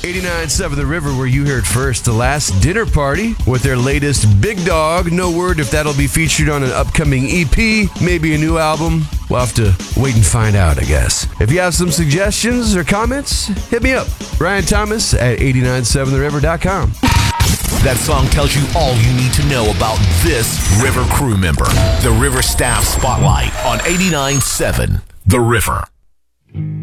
89.7 The River, where you heard first, The Last Dinner Party with their latest Big Dog. No word if that'll be featured on an upcoming EP, maybe a new album. We'll have to wait and find out, I guess. If you have some suggestions or comments, hit me up. Ryan Thomas at 897theriver.com. That song tells you all you need to know about this River crew member. The River Staff Spotlight on 89.7 The River.